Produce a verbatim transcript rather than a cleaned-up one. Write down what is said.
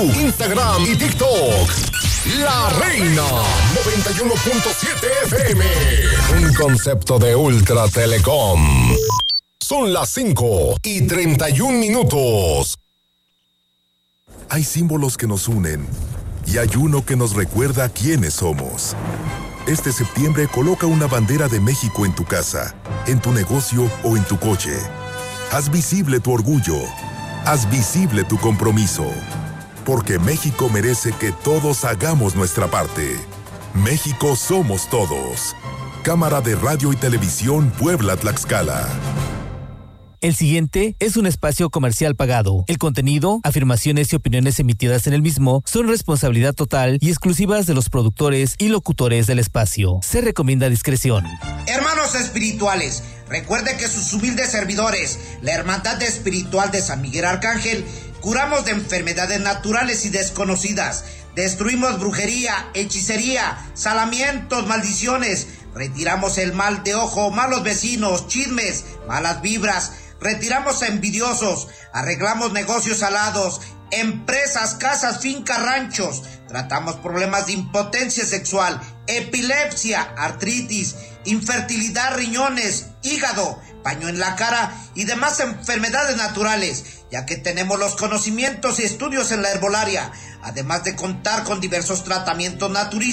Instagram y TikTok. La Reina noventa y uno punto siete F M. Un concepto de Ultra Telecom. Son las cinco y treinta y un minutos. Hay símbolos que nos unen y hay uno que nos recuerda quiénes somos. Este septiembre coloca una bandera de México en tu casa, en tu negocio o en tu coche. Haz visible tu orgullo. Haz visible tu compromiso. Porque México merece que todos hagamos nuestra parte. México somos todos. Cámara de Radio y Televisión Puebla-Tlaxcala. El siguiente es un espacio comercial pagado. El contenido, afirmaciones y opiniones emitidas en el mismo son responsabilidad total y exclusivas de los productores y locutores del espacio. Se recomienda discreción. Hermanos espirituales, recuerde que sus humildes servidores, la Hermandad Espiritual de San Miguel Arcángel, curamos de enfermedades naturales y desconocidas. Destruimos brujería, hechicería, salamientos, maldiciones. Retiramos el mal de ojo, malos vecinos, chismes, malas vibras. Retiramos a envidiosos. Arreglamos negocios alados, empresas, casas, fincas, ranchos. Tratamos problemas de impotencia sexual, epilepsia, artritis, infertilidad, riñones, hígado, paño en la cara y demás enfermedades naturales, ya que tenemos los conocimientos y estudios en la herbolaria, además de contar con diversos tratamientos naturistas